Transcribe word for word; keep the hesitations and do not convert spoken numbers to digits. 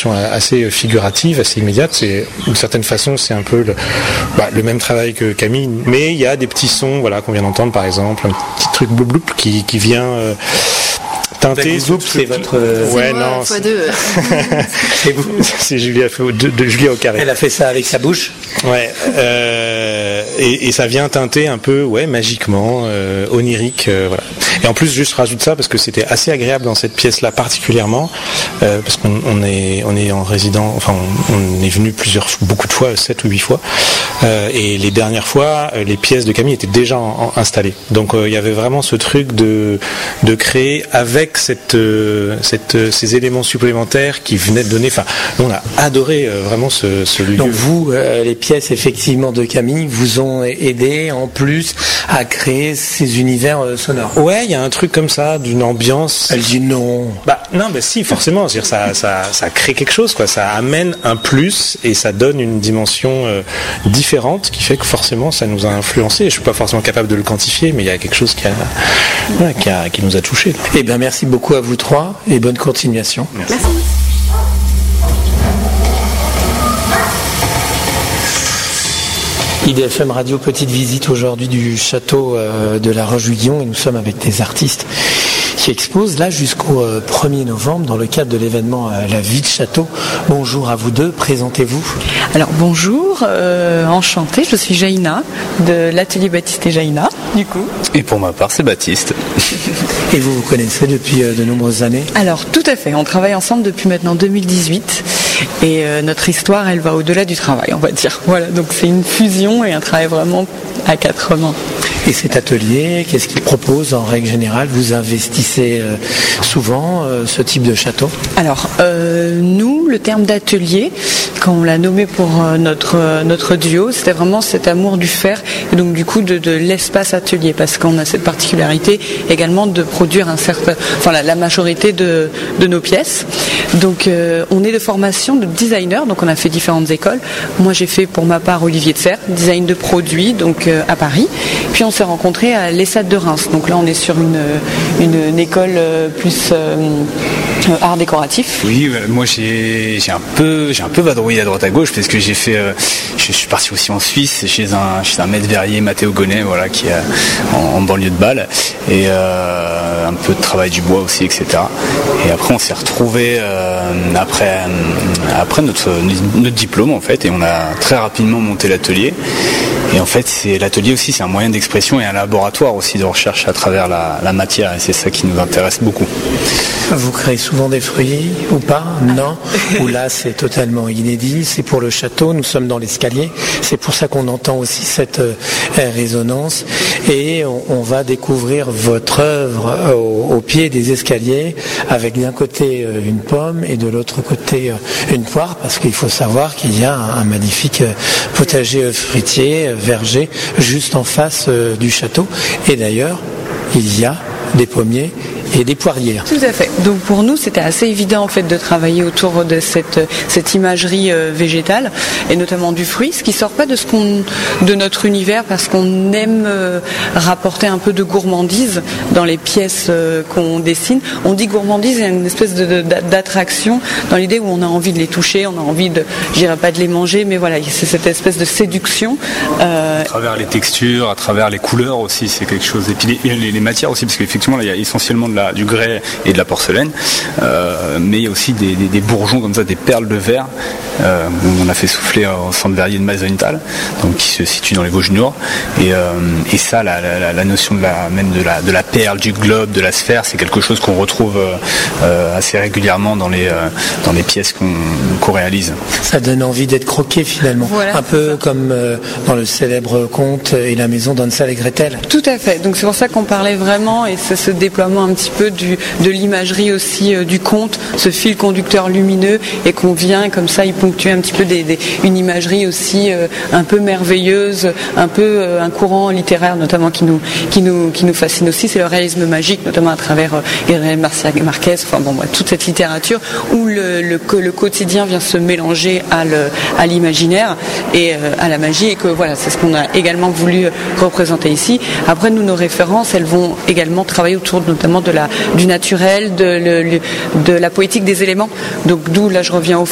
dimension assez figurative, assez immédiate. C'est, d'une certaine façon, c'est un peu le, bah, le même travail que Camille, mais il y a des petits sons, voilà, qu'on vient d'entendre par exemple, un petit truc bloup bloup qui, qui vient euh, teinter. Bloup, c'est votre. Euh... Ouais, c'est moi, non. fois deux. C'est vous. C'est Julia de, de Julia au carré. Elle a fait ça avec sa bouche. Ouais. Euh, et, et ça vient teinter un peu, ouais, magiquement, euh, onirique, euh, voilà. Et en plus, juste rajoute ça parce que c'était assez agréable dans cette pièce-là particulièrement, euh, parce qu'on on est, on est en résident, enfin, on, on est venu plusieurs, beaucoup de fois, sept ou huit fois, euh, et les dernières fois, les pièces de Camille étaient déjà en, en, installées. Donc, il euh, y avait vraiment ce truc de, de créer avec cette, euh, cette, ces éléments supplémentaires qui venaient de donner. Enfin, nous, on a adoré euh, vraiment ce, ce lieu. Donc vous, euh, les pièces effectivement de Camille vous ont aidé en plus à créer ces univers euh, sonores. Ouais, il y a un truc comme ça, d'une ambiance. Elle dit non. Bah non, bah si, forcément. C'est-à-dire ça, ça, ça crée quelque chose, quoi. Ça amène un plus et ça donne une dimension euh, différente, qui fait que forcément ça nous a influencé. Je suis pas forcément capable de le quantifier, mais il y a quelque chose qui a, ouais, qui a, qui nous a touchés. Eh bien, merci beaucoup à vous trois et bonne continuation. Merci. Merci. I D F M Radio, petite visite aujourd'hui du château euh, de la Roche-Guyon et nous sommes avec des artistes qui exposent là jusqu'au euh, premier novembre dans le cadre de l'événement euh, La Vie de Château. Bonjour à vous deux, présentez-vous. Alors bonjour, euh, enchantée, je suis Jaïna de l'atelier Baptiste et Jaïna du coup. Et pour ma part c'est Baptiste. Et vous vous connaissez depuis euh, de nombreuses années? Alors tout à fait, on travaille ensemble depuis maintenant deux mille dix-huit et euh, notre histoire elle va au-delà du travail on va dire. Voilà, donc c'est une fusion et un travail vraiment à quatre mains. Et cet atelier, qu'est-ce qu'il propose en règle générale? Vous investissez euh, souvent euh, ce type de château? Alors, euh, nous, le terme d'atelier, quand on l'a nommé pour euh, notre, euh, notre duo, c'était vraiment cet amour du faire et donc du coup de, de l'espace atelier, parce qu'on a cette particularité également de produire un certain, enfin la, la majorité de, de nos pièces. Donc, euh, on est de formation de designer, donc on a fait différentes écoles. Moi, j'ai fait pour ma part Olivier de Serre, design de produits, donc euh, à Paris. Puis on s'est rencontrés à l'E S A D de Reims. Donc là, on est sur une, une, une école plus euh, art décoratif. Oui, moi j'ai, j'ai un peu j'ai un peu vadrouillé à droite à gauche parce que j'ai fait, euh, je, je suis parti aussi en Suisse chez un chez un maître verrier, Mathéo Gonnet, voilà, qui est en, en banlieue de Bâle, et euh, un peu de travail du bois aussi, et cetera. Et après, on s'est retrouvés euh, après après notre notre diplôme en fait, et on a très rapidement monté l'atelier. Et en fait, c'est l'atelier aussi, c'est un moyen d'expression et un laboratoire aussi de recherche à travers la, la matière. Et c'est ça qui nous intéresse beaucoup. Vous créez souvent des fruits ou pas? Non. Ou là, c'est totalement inédit. C'est pour le château. Nous sommes dans l'escalier. C'est pour ça qu'on entend aussi cette euh, résonance. Et on, on va découvrir votre œuvre au, au pied des escaliers, avec d'un côté euh, une pomme et de l'autre côté euh, une poire, parce qu'il faut savoir qu'il y a un, un magnifique euh, potager euh, fruitier, euh, verger, juste en face euh, du château. Et d'ailleurs, il y a des pommiers et des poirières. Tout à fait. Donc pour nous, c'était assez évident en fait de travailler autour de cette cette imagerie euh, végétale et notamment du fruit, ce qui sort pas de ce qu'on de notre univers, parce qu'on aime euh, rapporter un peu de gourmandise dans les pièces euh, qu'on dessine. On dit gourmandise, il y a une espèce de, de, d'attraction dans l'idée où on a envie de les toucher, on a envie de, je dirais pas de les manger, mais voilà, c'est cette espèce de séduction. Euh... À travers les textures, à travers les couleurs aussi, c'est quelque chose. Et puis les, les, les matières aussi, parce qu'effectivement là, il y a essentiellement de la du grès et de la porcelaine, euh, mais il y a aussi des, des, des bourgeons comme ça, des perles de verre, euh, on a fait souffler au centre verrier de Mazental, donc qui se situe dans les Vosges du Nord, et, euh, et ça, la, la, la notion de la, même de la, de la perle, du globe, de la sphère, c'est quelque chose qu'on retrouve euh, assez régulièrement dans les, euh, dans les pièces qu'on, qu'on réalise. Ça donne envie d'être croqué finalement, voilà, un peu comme euh, dans le célèbre conte Et la maison d'Hansel et Gretel. Tout à fait, donc c'est pour ça qu'on parlait vraiment, et c'est ce déploiement un petit peu du, de l'imagerie aussi euh, du conte, ce fil conducteur lumineux, et qu'on vient comme ça y ponctuer un petit peu des, des, une imagerie aussi euh, un peu merveilleuse, un peu euh, un courant littéraire notamment qui nous, qui nous, qui nous fascine aussi, c'est le réalisme magique, notamment à travers euh, Gabriel Marquez, enfin bon, ouais, toute cette littérature où le, le, le quotidien vient se mélanger à, le, à l'imaginaire et euh, à la magie, et que voilà, c'est ce qu'on a également voulu représenter ici. Après, nous, nos références, elles vont également travailler autour notamment de la du naturel, de, le, de la poétique des éléments. Donc d'où là je reviens au